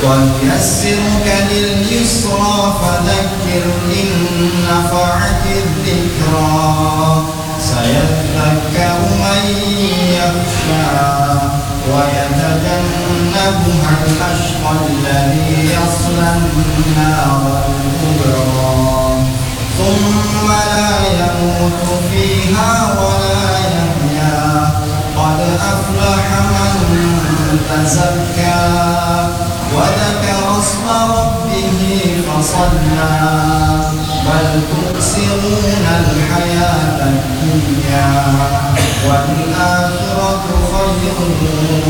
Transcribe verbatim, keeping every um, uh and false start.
ونيسرك لليسرى فذكر إن نفعت الذكرى سيذكر من يخشى ويتجنبها الأشقى الذي يصلى النار الكبرى ثم لا يموت فيها ولا يحيا قد أفلح من تزكى وذكر اسم ربه فصلى بل تؤثرون الحياة الدنيا والآخرة خير